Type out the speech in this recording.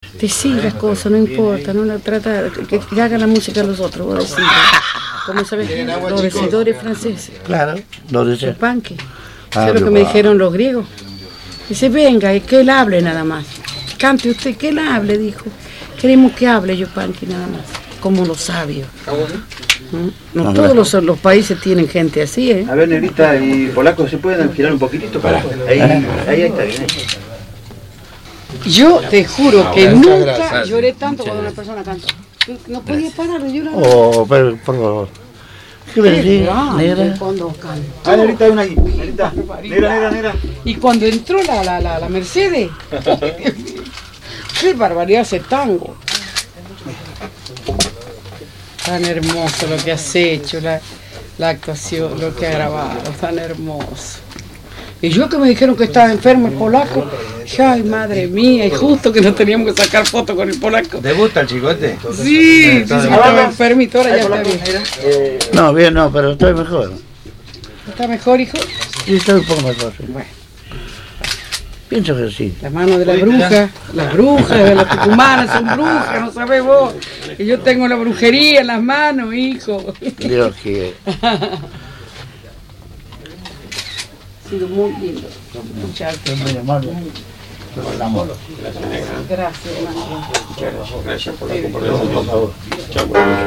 Decir las cosas, no importa, no la trata, que hagan la música los otros, vos decís. ¿Cómo sabes? Los decidores franceses. Claro, lo dice. Los panques. Eso es lo que me dijeron los griegos. Dice, venga, y que él hable nada más. Cante usted, que él hable, dijo. Queremos que hable Yupanqui nada más, como los sabios. No todos los países tienen gente así, ¿eh? A ver, negrita y polaco, ¿se pueden girar un poquitito? Para ahí está bien. Yo te juro que nunca lloré tanto cuando una persona canta. No podía parar de llorar. Oh, pero por favor. ¿Qué me decís, negra? Cuando cantó. Ah, negrita, hay una ahí. Negrita. Negra. Y cuando entró la Mercedes, qué barbaridad ese tango. Tan hermoso lo que has hecho, la actuación, lo que has grabado, tan hermoso. Y yo que me dijeron que estaba enfermo el polaco, dije, ay madre mía, y justo que no teníamos que sacar fotos con el polaco. ¿Te gusta el chicote? Sí, estaba enfermito, ahora ya está bien. No, bien, no, pero estoy mejor. ¿Está mejor, hijo? Sí, estoy un poco mejor, sí. Bueno. Pienso que sí. La mano de las brujas de las tucumanas son brujas, no sabés vos. Que yo tengo la brujería en las manos, hijo. Dios quiere. Ha sido muy lindo. Muchas gracias. Muy amable. Gracias, hermano. Gracias por la cooperación, por favor. Chao.